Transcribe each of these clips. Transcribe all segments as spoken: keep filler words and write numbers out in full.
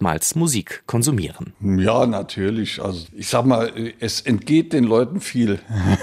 erstmals Musik konsumieren. Ja, natürlich. Also ich sag mal, es entgeht den Leuten viel.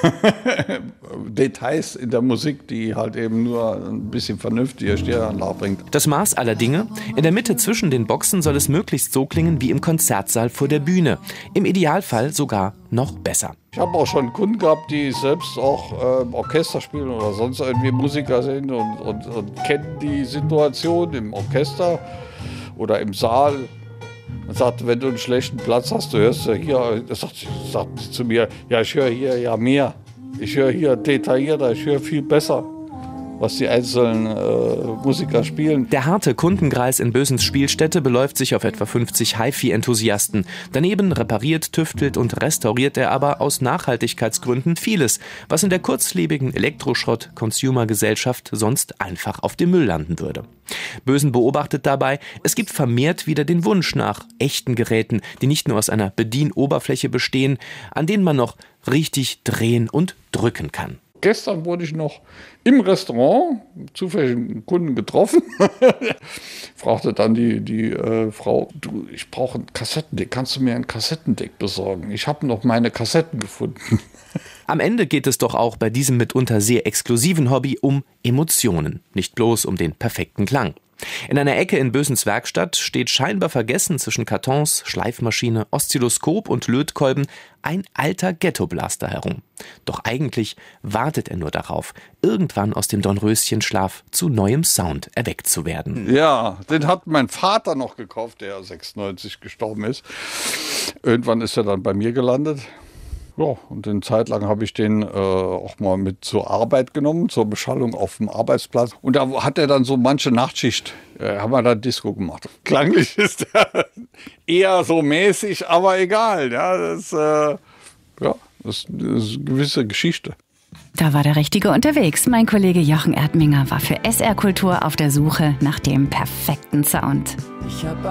Details in der Musik, die halt eben nur ein bisschen vernünftiger Stereoanlage bringt. Das Maß aller Dinge: In der Mitte zwischen den Boxen soll es möglichst so klingen wie im Konzertsaal vor der Bühne. Im Idealfall sogar noch besser. Ich habe auch schon Kunden gehabt, die selbst auch äh, Orchester spielen oder sonst irgendwie Musiker sind und, und, und kennen die Situation im Orchester oder im Saal. Man sagt, wenn du einen schlechten Platz hast, du hörst ja hier, das sagt, sagt zu mir, ja, ich höre hier ja mehr. Ich höre hier detaillierter, ich höre viel besser, was die einzelnen äh, Musiker spielen. Der harte Kundenkreis in Bösens Spielstätte beläuft sich auf etwa fünfzig Hi-Fi-Enthusiasten. Daneben repariert, tüftelt und restauriert er aber aus Nachhaltigkeitsgründen vieles, was in der kurzlebigen Elektroschrott-Consumer-Gesellschaft sonst einfach auf dem Müll landen würde. Bösen beobachtet dabei, es gibt vermehrt wieder den Wunsch nach echten Geräten, die nicht nur aus einer Bedienoberfläche bestehen, an denen man noch richtig drehen und drücken kann. Gestern wurde ich noch im Restaurant zufällig einen Kunden getroffen. Fragte dann die, die äh, Frau, du, ich brauche ein Kassettendeck, kannst du mir ein Kassettendeck besorgen? Ich habe noch meine Kassetten gefunden. Am Ende geht es doch auch bei diesem mitunter sehr exklusiven Hobby um Emotionen, nicht bloß um den perfekten Klang. In einer Ecke in Bösens Werkstatt steht scheinbar vergessen zwischen Kartons, Schleifmaschine, Oszilloskop und Lötkolben ein alter Ghettoblaster herum. Doch eigentlich wartet er nur darauf, irgendwann aus dem Dornröschenschlaf zu neuem Sound erweckt zu werden. Ja, den hat mein Vater noch gekauft, der sechsundneunzig gestorben ist. Irgendwann ist er dann bei mir gelandet. Ja, und eine Zeit lang habe ich den äh, auch mal mit zur Arbeit genommen, zur Beschallung auf dem Arbeitsplatz. Und da hat er dann so manche Nachtschicht, äh, haben wir da Disco gemacht. Klanglich ist er eher so mäßig, aber egal. Ja, das, äh, ja, das, das ist eine gewisse Geschichte. Da war der Richtige unterwegs. Mein Kollege Jochen Erdminger war für S R Kultur auf der Suche nach dem perfekten Sound. Ich hab